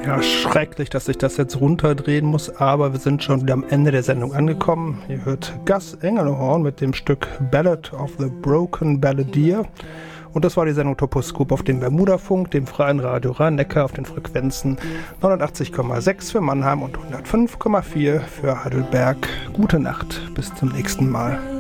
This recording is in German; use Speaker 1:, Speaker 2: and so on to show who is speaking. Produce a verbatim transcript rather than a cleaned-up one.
Speaker 1: Ja, schrecklich, dass ich das jetzt runterdrehen muss, aber wir sind schon wieder am Ende der Sendung angekommen. Ihr hört Gus Engelhorn mit dem Stück Ballad of the Broken Balladeer. Und das war die Sendung Toposkop auf dem Bermudafunk, dem freien Radio Rhein-Neckar auf den Frequenzen neunundachtzig Komma sechs für Mannheim und hundertfünf Komma vier für Heidelberg. Gute Nacht, bis zum nächsten Mal.